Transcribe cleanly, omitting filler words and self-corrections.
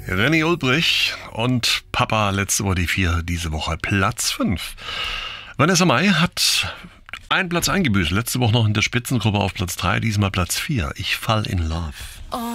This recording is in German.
René Ulbrich und Papa letzte Woche die 4, diese Woche Platz 5. Vanessa Mai hat einen Platz eingebüßt. Letzte Woche noch in der Spitzengruppe auf Platz 3, diesmal Platz 4. Ich fall in love.